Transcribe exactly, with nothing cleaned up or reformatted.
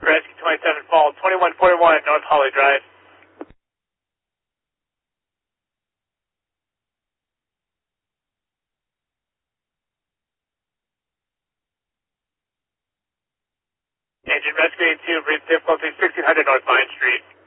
Rescue twenty-seven Fall, twenty-one forty-one North Holly Drive. Agent Rescue eighty-two, brief difficulty sixteen hundred North Vine Street.